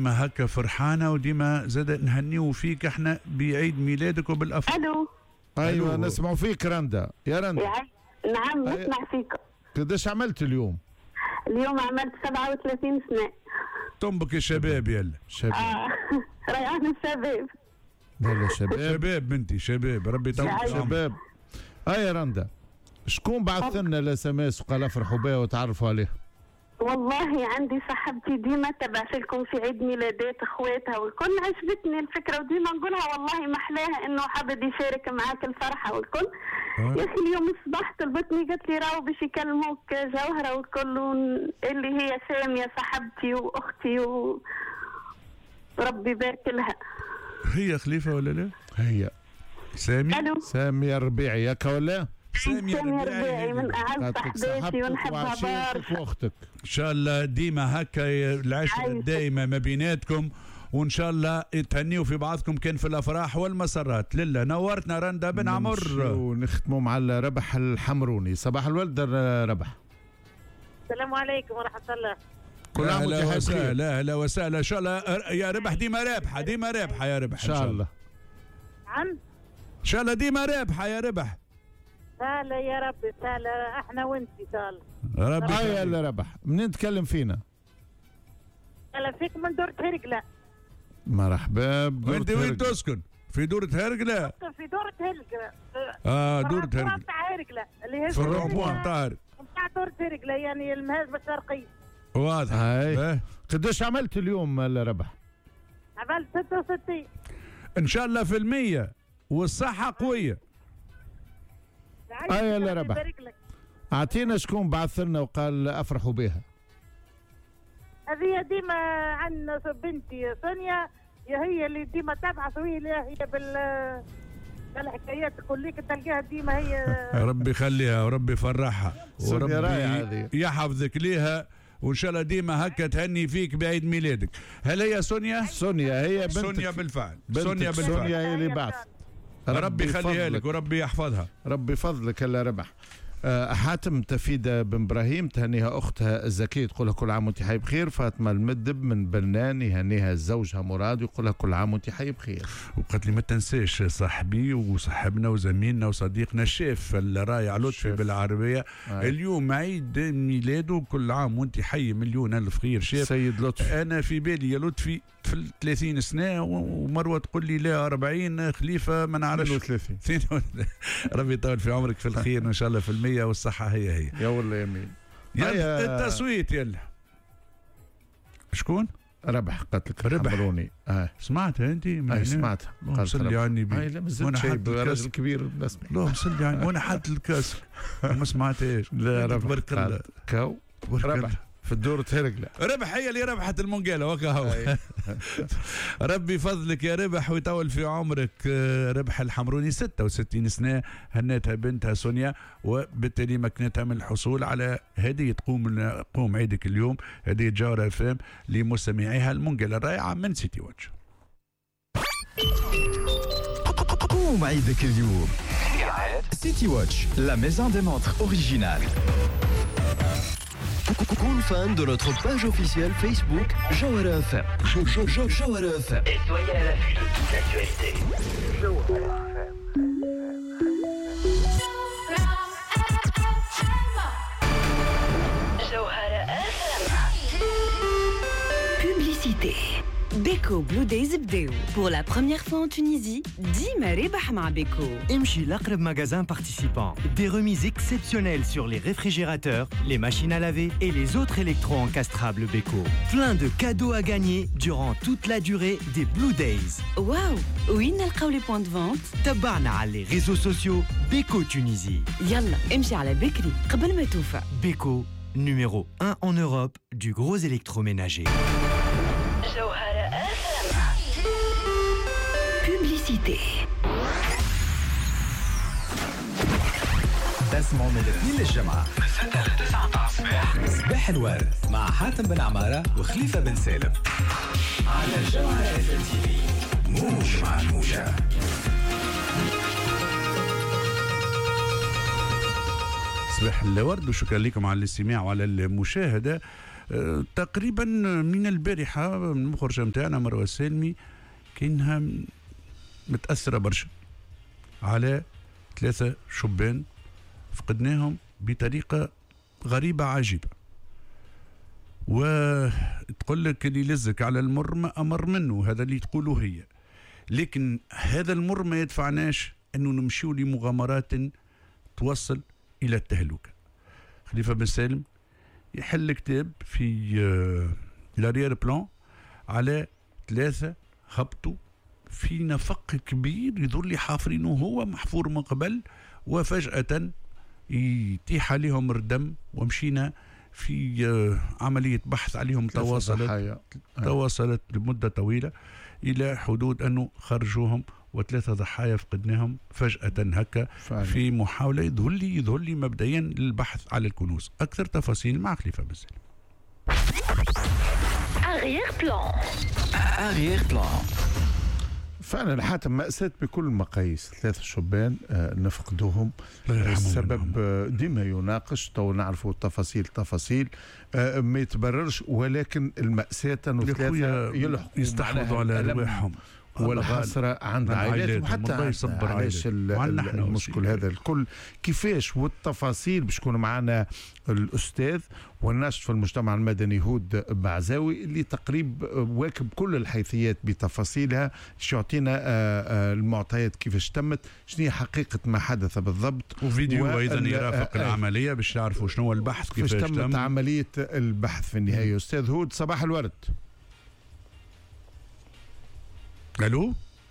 ديما هكا فرحانة وديما زاد نهنيو فيك احنا بعيد ميلادك وبالأفراح. الو. ايوه نسمعوا فيك رندا. يا رندا. نعم نسمع فيك. قداش عملت اليوم؟ اليوم عملت 37 سنة. تنبك الشباب يلا. شباب. ريحان الشباب. يلا شباب. شباب بنتي شباب ربي يطول شباب. يا رندا شكون بعث لنا الاس ام اس وقال افرحوا بها وتعرفوا عليها؟ والله عندي صاحبتي ديما تبعث لكم في عيد ميلادات اخواتها والكل، عجبتني الفكره وديما نقولها والله محلاها انه حابب يشارك معاك الفرحه والكل. يا اخي اليوم الصباح طلبتني قالت لي راهو باش يكلموك جوهره والكل اللي هي ساميه صاحبتي واختي وربي يبارك لها. هي خليفه ولا لا؟ هي سامي. الو. ساميه الربيعي ياك ولا؟ سامية الربيعي من أعز صحباتي ونحبها برشا. واختك ان شاء الله ديما هكا العشرة الدائمة ما بيناتكم، وان شاء الله تهنيوا في بعضكم كان في الافراح والمسرات. لله نورتنا رندا بن عمر. ونختموا مع ربح الحمروني. صباح الورد ربح. السلام عليكم ورحمة الله. كل عام وانت بخير. اهلا وسهلا ان شاء الله يا ربح ديما رابحة ديما رابحة يا ربح ان شاء الله. عم ان شاء الله ديما رابحة يا ربح. سهلا يا ربي سهلا احنا وانتي سهلا ربي يا ربح. منين تكلم فينا؟ سهلا فيك من دورة هرقلة. مرحبا. وانت وين تسكن؟ في دورة هرقلة؟ في دورة هرقلة. دورة هرقلة بتاع هرقلة اللي هي في الرمبوان بتاع دورة هرقلة يعني المهزبة الشرقية. واضح. هاي قداش عملت اليوم ربح؟ عملت 66 ان شاء الله في المية والصحة قوية. يا ربح اعطينا شكون بعث لنا وقال افرحوا بها. هذه ديما عن بنتي سونيا، هي اللي ديما تبعث هي بالحكايات كلك تلقاها ديما هي. ربي يخليها وربي يفرحها وربي يحفظك ليها، وان شاء الله ديما هكا تهني فيك بعيد ميلادك. هل هي سونيا؟ سونيا هي بنتك. سونيا بالفعل. سونيا هي اللي بعث. ربي يخليها لك وربي يحفظها. ربي يفضلك هلا ربح. حاتم تفيدة بن ابراهيم تهنيها اختها الزكية تقولها كل عام وانت حي بخير. فاطمة المدب من بنان يهنيها زوجها مراد يقولها كل عام وانت حي بخير. وقالت لي ما تنساش صاحبي وصاحبنا وزميلنا وصديقنا الشيف الرائع لطفي بالعربية. اليوم عيد ميلاده كل عام وانت حي مليون الف خير شيف. سيد لطفي. انا في بالي يا لطفي في 30 سنة ومروة تقول لي لا 40 خليفة ما نعرفش 32. ربي يطول في عمرك في الخير وان شاء الله في المية والصحة هي يا والله يمين. التصويت يلا شكون؟ ربح قالت لك ربح. حمروني. سمعتها انت؟ سمعتها. اللهم صل على النبي. لا مازلت شايب راجل كبير بنسمع. اللهم صل على وانا حاط الكاس ما سمعتهاش. لا ربح تبارك الله. كاو ربح في الدورة هرقلة. ربح هي اللي ربحت المونجالة وكهو. ربي يفضلك يا ربح ويطول في عمرك. ربح الحمروني 66 سنة هنتها بنتها سونيا، وبالتالي مكنتها من الحصول على هدية قوم عيدك اليوم، هدية جوهرة FM لمستمعيها المونجالة الرائعة من سيتي واتش. قوم عيدك اليوم سيتي واتش لا maison des montres originale. كون فان de notre page officielle Facebook Jawhara FM. Jawhara FM. Et soyez à l'affût de toute l'actualité. Jawhara FM. Jawhara FM. Publicité. Beko Blue Days بداو. Pour la première fois en Tunisie, ديما ربح مع بيكو. امشي l'Aqreb magasin participant. Des remises exceptionnelles sur les réfrigérateurs, les machines à laver et les autres électro-encastrables Beko. Plein de cadeaux à gagner durant toute la durée des Blue Days. واو وين نلقاو les points de vente؟ تبعنا على les réseaux sociaux Beko Tunisie. يلا امشي على بكري قبل ما توفى. Beko, numéro 1 en Europe du gros électroménager. Publicité. تسمعوا من الاثنين للجمعة من 6 ل 9 الصباح صباح الورد مع حاتم بن عمارة وخليفة بن سالم على جوهرة FM. موج مع الموجة. صباح الورد وشكرا لكم على الاستماع وعلى المشاهدة. تقريبا من البارحة من المخرجة نتاعنا مروة السالمي كأنها متأثرة برشا على 3 شبان فقدناهم بطريقة غريبة عجيبة، وتقول لك اللي لزك على المر ما أمر منه، هذا اللي تقوله هي، لكن هذا المر ما يدفعناش أنه نمشيو لمغامرات توصل إلى التهلكة. خليفة بن سالم يحل كتاب في لاريير بلان على 3 هبطوا في نفق كبير يظل حافرينه هو محفور من قبل، وفجأة يتيح عليهم الدم، ومشينا في عملية بحث عليهم تواصلت لمدة طويلة إلى حدود أنه خرجوهم، و3 ضحايا فقدناهم فجأة هكا في محاولة يظهر لي مبدئيا للبحث على الكنوز. أكثر تفاصيل مع خليفة بن سالم. أغير بلان فعلا حاتم مأساة بكل المقاييس، 3 شبان نفقدوهم. السبب ديما يناقش، تو نعرفوا تفاصيل ما يتبررش، ولكن المأساة أنه 3 يلحقوا يستحوذوا على أرواحهم والحسرة عند عائلات، وحتى علاش المشكل هذا الكل كيفاش والتفاصيل. باش يكون معنا الأستاذ والناشط في المجتمع المدني هود بعزاوي اللي تقريب واكب كل الحيثيات بتفاصيلها، يعطينا المعطيات كيفاش تمت، شنو هي حقيقة ما حدث بالضبط، وفيديو أيضا يرافق العملية باش يعرفوا شنو هو البحث كيفاش تمت عملية البحث في النهاية. أستاذ هود صباح الورد. الو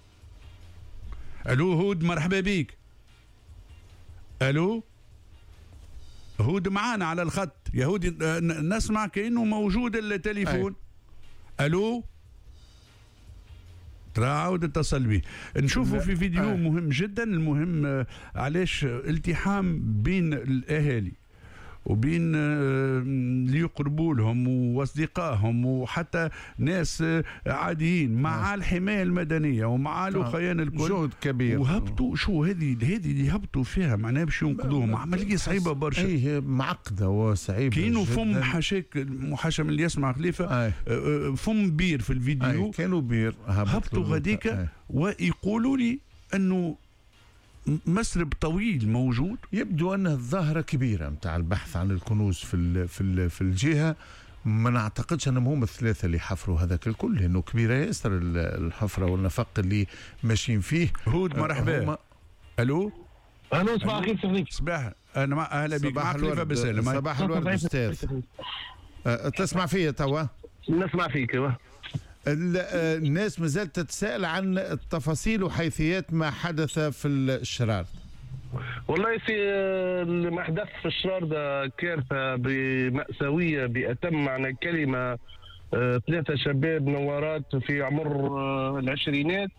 هود مرحبا بيك. الو هود معانا على الخط يا هود، نسمع كأنه موجود التليفون. الو ترى عاود اتصل بي. نشوفوا في فيديو مهم جدا. المهم علاش التحام بين الأهالي وبين اللي يقربوا لهم واصدقائهم وحتى ناس عاديين مع الحمايه المدنيه ومع الاخوان الكل، جهد كبير. وهبطوا شو هذه اللي هبطوا فيها معناها باش ينقذوهم، عمليه صعيبه برشا. اي معقده وصعيبه. كاينوا فم محاشا من اللي يسمع خليفه فم بير في الفيديو، كانوا بير هبطوا غاديك، ويقولوا لي انه مسرب طويل موجود. يبدو أن الظاهرة كبيرة متاع البحث عن الكنوز في الجهة. ما نعتقدش أنهم هم ال3 اللي حفروا هذاك الكل، لأنه كبيرة ياسر الحفرة والنفق اللي ماشيين فيه. هود مرحبا. الو صباح الخير صديقي. صباح انا اهلا بك مع خليفه بن سالم. صباح الورد استاذ. تسمع فيا توا؟ نسمع فيك. الناس مازالت تتساءل عن التفاصيل وحيثيات ما حدث في الشرار. والله ما حدث في الشرار ده كارثة مأساوية بأتم معنى الكلمة. 3 شباب نوارات في عمر العشرينات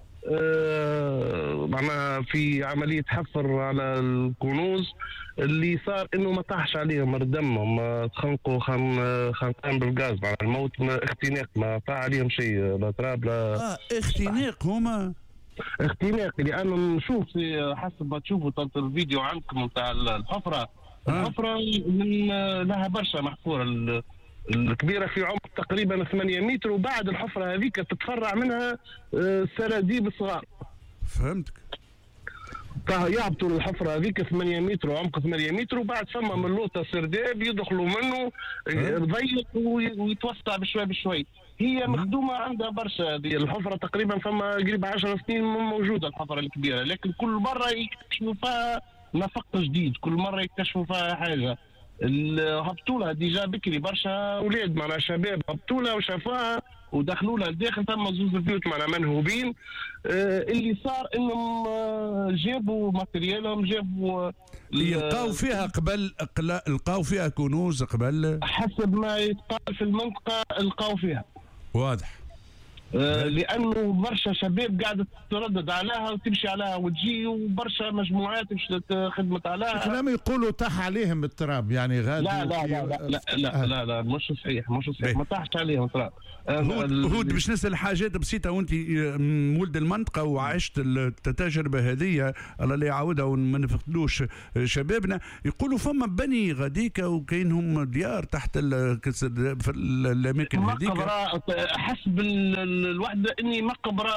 معناها في عملية حفر على الكنوز. اللي صار انه ما طاحش عليهم دمهم، تخنقوا خنقان بالغاز مع الموت، اختناق، ما طاح عليهم شيء، لا تراب لا اختناق. هما اختناق لانه نشوف حسب ما تشوفوا الفيديو عندكم نتاع الحفره من لها برشا محفوره الكبيره في عمق تقريبا 8 متر، وبعد الحفره هذيك تتفرع منها سراديب الصغار. فهمتك. يهبطوا الحفره هذيك 8 متر وعمق 8 متر، وبعد ثم من لوطه سرداب يدخلوا منه ضيق ويتوسع بشوي. هي مخدومه عندها برشا هذه الحفره، تقريبا فما قريب 10 سنين موجوده الحفره الكبيره، لكن كل مره يكتشفوا فيها نفق جديد، كل مره يكتشفوا فيها حاجه. هبطوا لها ديجا بكري برشا اولاد معناها شباب هبطوا لها وشافوها ودخلوا لها الداخل، ثم زوز بيوت معناها منهوبين. اللي صار انهم جابوا ماتريالهم، جابوا لقاو فيها قبل، لقاو فيها كنوز قبل، حسب ما يتقال في المنطقه لقاو فيها. واضح. لانه برشا شباب قاعده تردد عليها وتمشي عليها وتجي، وبرشا مجموعات مش خدمت عليها. كلام يقولوا طاح عليهم التراب يعني غادي. لا لا لا لا لا لا, لا مش صحيح مش صحيح، ما طاحش عليهم التراب. هود باش نسال حاجات بسيطه، وانت ولد المنطقه وعشت التجربه هذه الله لا يعاودها وما نفقدوش شبابنا. يقولوا فما بني غاديكا وكاينهم ديار تحت في الاماكن هذيك. مقبره حسب الوحده اني مقبره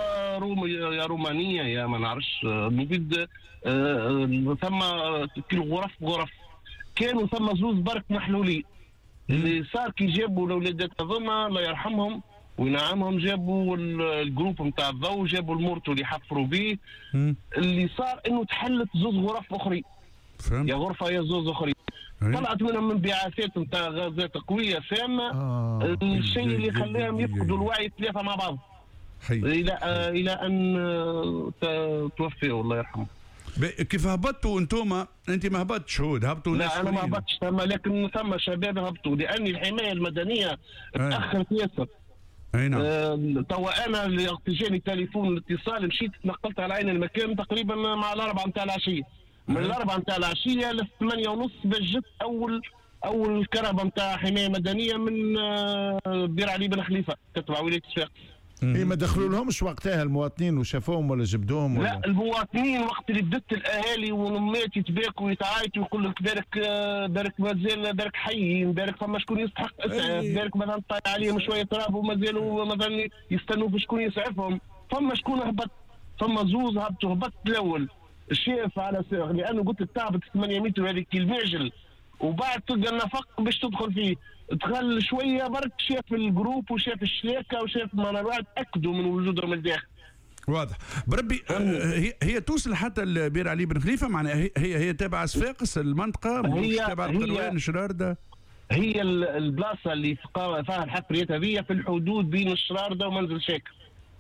يا رومانيه يا ما نعرفش موجود. ثم غرف كانوا ثم زوز برك محلولين. اللي صار كي جابوا الاولادات هذوما الله يرحمهم وينعمهم، جابوا الجروب نتاع الضوء، جابوا المورتو اللي حفروا به. اللي صار انه تحلت زوز غرف اخرين، يا غرفه يا زوز اخرين. طلعت منهم انبعاثات نتاع غازات قويه سامه. الشيء اللي خلاهم يفقدوا الوعي ثلاثه مع بعض الى ان توفوا الله يرحمه. كيف هبطتوا انتم؟ انت ما هبطتش هود، هبطوا لا انا ما هبطتش، لكن ثم شباب هبطوا لاني الحمايه المدنيه تاخرت ياسر. اي نعم. توا انا اللي اجاني تليفون الاتصال مشيت تنقلت على عين المكان تقريبا مع الاربعه نتاع العشيه. من الاربعه نتاع العشيه للثمانيه ونص بجت اول كربه نتاع حمايه مدنيه من بير علي بن خليفه تتبع ولايه صفاقس. إيه ما دخلوا لهمش وقتها المواطنين وشافوهم ولا جبدوهم ولا؟ لا المواطنين وقت اللي بدت الاهالي والامات يتباكوا ويتعايطوا يقول لك بارك مازال بارك حيين، بارك فما شكون يستحق اسعاف، بارك مثلا طايح عليهم شويه تراب ومازالوا مثلا يستنوا في شكون يسعفهم. فما شكون هبط، فما زوز هبطوا. هبط الاول الشاف على ساق لانه قلت تعبت 8 متر هذيك المعجل، وبعد تلقى النفق باش تدخل فيه. دخل شويه برك شاف الجروب وشاف الشلاكه وشاف منارات اكدوا من وجودهم الداخل. واضح بربي. هي توصل حتى لبير علي بن خليفه، معناها هي تابعه صفاقس المنطقه، مش تابعه القروان شرارده. هي البلاصه اللي فيها الحفريات هذه في الحدود بين الشرارده ومنزل شاكر.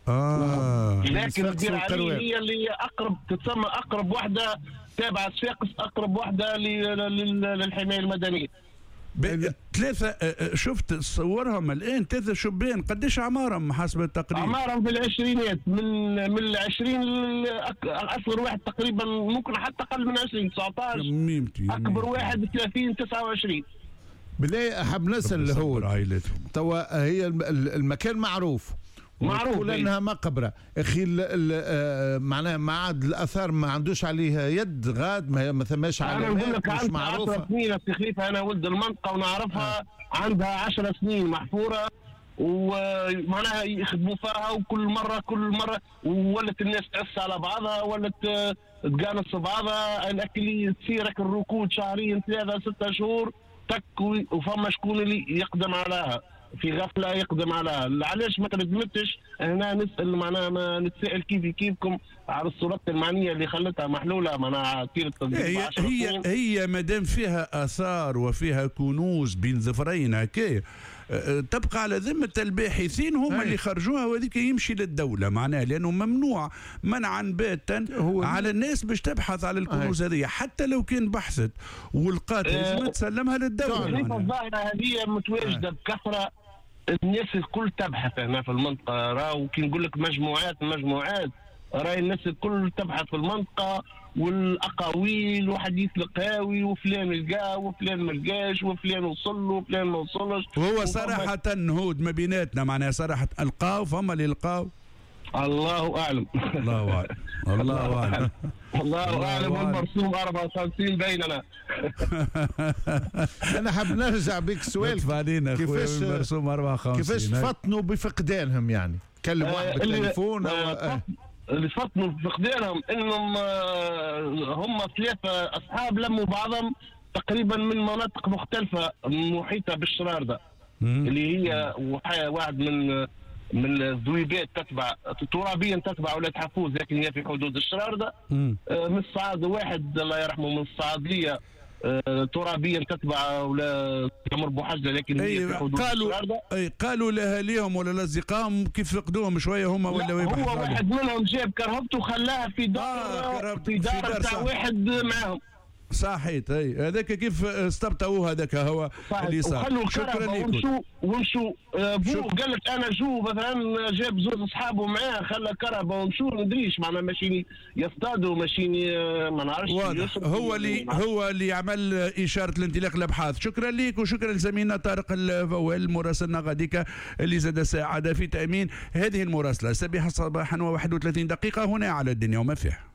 لكن بير علي هي اللي اقرب، تتسمى اقرب وحده تابعه صفاقس، اقرب وحده للحمايه المدنيه. ثلاثة شفت صورهم الآن، 3 شبان قديش أعمارهم حسب التقرير؟ أعمارهم في العشرينات، من العشرين أصغر واحد تقريبا ممكن حتى أقل من 20 19. أكبر واحد 30 29. بالله أحب نسأل هو توا هي المكان معروف لانها مقبره اخي. معناها معاد الاثار ما عندوش عليها يد غاد، ما ثماش علامات مش معروفه. 10 سنين خليفه، انا ولد المنطقه ونعرفها. عندها 10 سنين محفوره ومعناها يخدموا فيها، وكل مره ولت الناس تأس على بعضها، ولت تقانص بعضها. الاكل تصير الركود شهرين 3 6 شهور تك، وفما شكون اللي يقدم عليها في غفله يقدم عليها. علاش ما تردمتش هنا نسال معناها، ما نتسائل كيفكم على الصورات المعنيه اللي خلتها محلوله معناها كثير التنظيم. هي ما دام فيها اثار وفيها كنوز بين ظفرين هكا، تبقى على ذمه الباحثين هم اللي خرجوها، وهذيك يمشي للدوله معناها، لانه ممنوع منعا باتا على الناس باش تبحث على الكنوز هذه، حتى لو كان بحثت ولقات لازم تسلمها للدوله. الظاهره هذه متواجده بكثره، الناس الكل تبحث هنا في المنطقه. راهو كي نقول لك مجموعات راهي الناس الكل تبحث في المنطقه، والاقاويل وحديث القهاوي وفلان لقاه وفلان ما لقاش وفلان وصل له وفلان ما وصلش. وهو صراحه هود ما بيناتنا معناها صراحه القاو، فما اللي لقاو الله اعلم. الله اعلم. الله اعلم. الله اعلم. المرسوم 54 بيننا. انا حاب نرجع بك سؤال، كيفاش المرسوم 54 كيفاش فطنوا بفقدانهم؟ يعني كلم واحد بالتليفون اللي فطنوا بفقدانهم انهم هم 3 اصحاب لموا بعضهم تقريبا من مناطق مختلفه محيطه بالشرارده، اللي هي واحد من الذويبات تتبع ترابيا تتبع ولاد حفوز، لكن هي في حدود الشرارده. من الصعاده واحد الله يرحمه من الصعاديه ترابيا تتبع ولا تمر بوحجه، لكن هي في حدود الشرارده. قالوا لاهاليهم ولا لاصدقائهم كيف فقدوهم شويه هم ولا هو واحد منهم جاب كرهبته وخلاها في دار بتاع واحد معاهم. صحيت اي هذاك كيف استبطأوه هذاك هو اللي صار. وخلوا شكرا لكم. ومشوا بو قال لك انا جو مثلا جاب زوج اصحابه معاه خلى كرهبه ومشوا ما ندريش معناها ماشيين يصطادوا ماشيين ما نعرفش. هو اللي عمل اشاره الانطلاق الابحاث. شكرا لك وشكرا لزميلنا طارق الفوال مراسلنا غاديكا اللي زاد ساعد في تامين هذه المراسله. صباحا و31 دقيقه هنا على الدنيا وما فيها.